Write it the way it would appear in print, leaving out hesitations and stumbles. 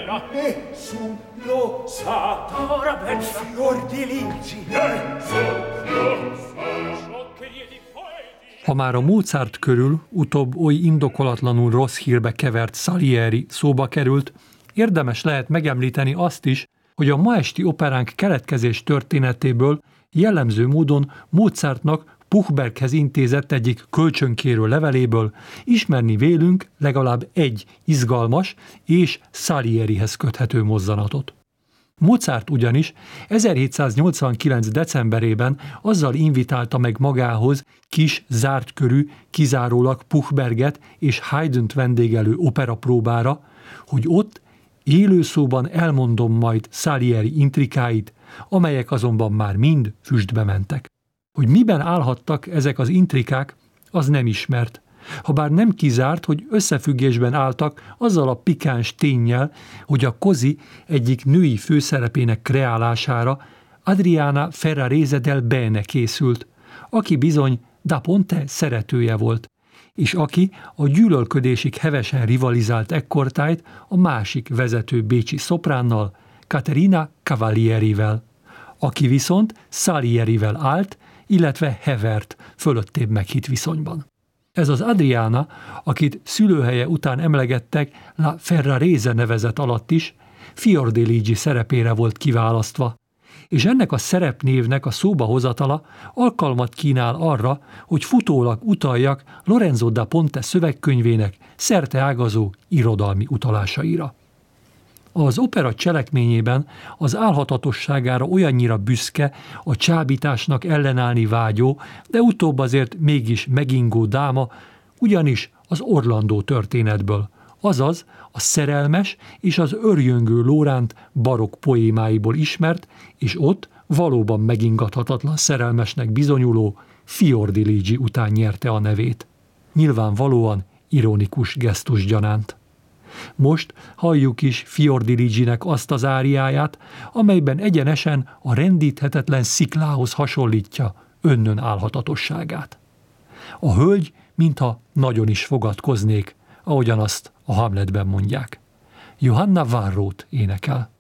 Nessuno sa. Ora pensa. Fior di Ligi. Ha már a Mozart körül utóbb oly indokolatlanul rossz hírbe kevert Salieri szóba került, érdemes lehet megemlíteni azt is, hogy a ma esti operánk keletkezés történetéből jellemző módon Mozartnak Puchberghez intézett egyik kölcsönkérő leveléből ismerni vélünk legalább egy izgalmas és Salierihez köthető mozzanatot. Mozart ugyanis 1789. decemberében azzal invitálta meg magához kis, zárt körű, kizárólag Puchberget és Haydnt vendégelő operapróbára, hogy ott élőszóban elmondom majd Salieri intrikáit, amelyek azonban már mind füstbe mentek. Hogy miben állhattak ezek az intrikák, az nem ismert, habár nem kizárt, hogy összefüggésben álltak azzal a pikáns ténnyel, hogy a Così egyik női főszerepének kreálására Adriana Ferrarese del Bene készült, aki bizony Da Ponte szeretője volt, és aki a gyűlölködésig hevesen rivalizált ekkortájt a másik vezető bécsi szopránnal, Caterina Cavalierivel, aki viszont Salierivel állt, illetve hevert fölöttébb meghitt viszonyban. Ez az Adriana, akit szülőhelye után emlegettek La Ferrarese nevezet alatt is, Fior di Ligi szerepére volt kiválasztva, és ennek a szerepnévnek a szóba hozatala alkalmat kínál arra, hogy futólag utaljak Lorenzo da Ponte szövegkönyvének szerteágazó irodalmi utalásaira. Az opera cselekményében az álhatatosságára olyannyira büszke, a csábításnak ellenállni vágyó, de utóbb azért mégis megingó dáma, ugyanis az Orlandó történetből, azaz a szerelmes és az örjöngő Lóránt barokk poémáiból ismert, és ott valóban megingathatatlan szerelmesnek bizonyuló Fior di Ligi után nyerte a nevét. Nyilvánvalóan ironikus gesztus gyanánt. Most halljuk is Fior di Liginek azt az áriáját, amelyben egyenesen a rendíthetetlen sziklához hasonlítja önnön álhatatosságát. A hölgy, mintha nagyon is fogadkoznék, ahogyan azt a Hamletben mondják. Johanna Varrót énekel.